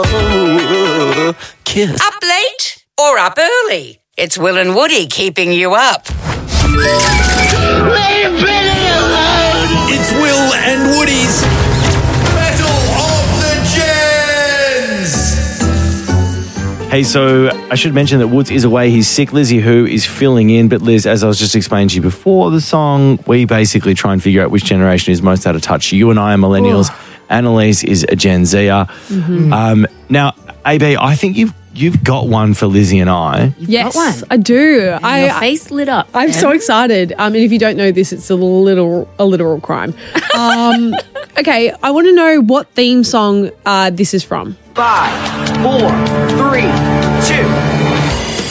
Kiss. Up late or up early? It's Will and Woody keeping you up. It's Will and Woody's Battle of the Gens. Hey, so I should mention that Woods is away. He's sick. Lizzie Who is filling in. But Liz, as I was just explaining to you before the song, we basically try and figure out which generation is most out of touch. You and I are millennials. Annalise is a Gen Zer. Mm-hmm. Now, AB, I think you've got one for Lizzie and I. Yes, got one? I do. Your face lit up. I'm so excited. And if you don't know this, it's a literal crime. Okay, I want to know what theme song this is from. 5, 4, 3, 2.